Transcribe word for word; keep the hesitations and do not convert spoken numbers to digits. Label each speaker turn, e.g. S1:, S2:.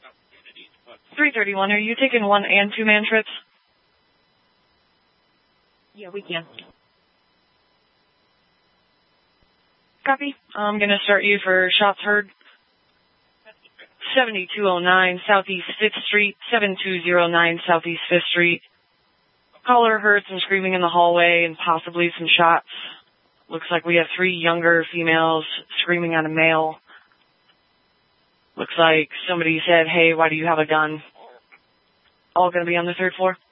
S1: three thirty-one, are you taking one and two man trips?
S2: Yeah, we can.
S1: Copy. I'm going to start you for shots heard. seventy-two oh nine Southeast fifth Street, seven two oh nine Southeast fifth Street. Caller heard some screaming in the hallway and possibly some shots. Looks like we have three younger females screaming at a male. Looks like somebody said, hey, why do you have a gun? All going to be on the third floor?